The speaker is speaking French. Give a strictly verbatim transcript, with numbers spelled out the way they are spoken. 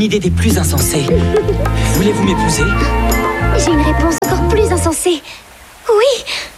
idée des plus insensées. Voulez-vous m'épouser? J'ai une réponse encore plus insensée. Oui.